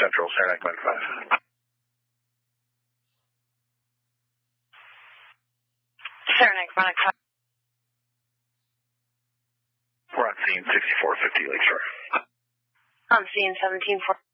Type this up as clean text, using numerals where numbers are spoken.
Central, Saranac Mine 5. Saranac Mine 5. We're on scene 6450 Lakeshore. On scene 17-4.